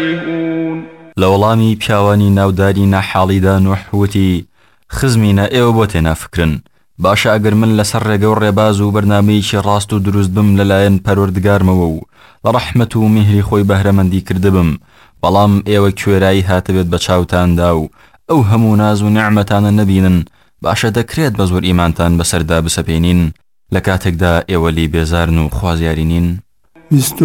لە وەڵامی پیاوانی ناوداری ناحاڵیدا نوح وتی خزمینە ئێوە بۆ تێنافکرن باشە ئەگەر من لەسەر ڕێگە و ڕێباز و بەرنامەیەکی ڕاست و دروست بم لەلایەن پەروەردگارمەوە و لە ڕەحمەت و میهری خۆی بەهرەمەندی کردبم بەڵام ئێوە کوێرایی هاتبێت بە چاوتاندا و ئەو هەموو ناز و نعمەتانە نەبینن باشە دەکرێت بە زۆر ئیمانتان بەسەردا بسەپێنین لە کاتێکدا ئێوە لی بێزارن و خوازیاری نین.